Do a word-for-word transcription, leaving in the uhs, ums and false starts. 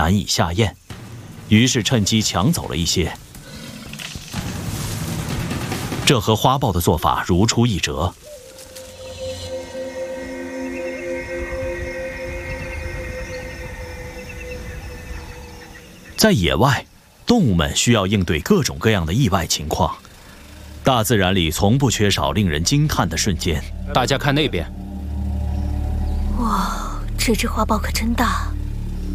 难以下咽，于是趁机抢走了一些。这和花豹的做法如出一辙。在野外，动物们需要应对各种各样的意外情况，大自然里从不缺少令人惊叹的瞬间。 大家看那边， 哇，这只花豹可真大！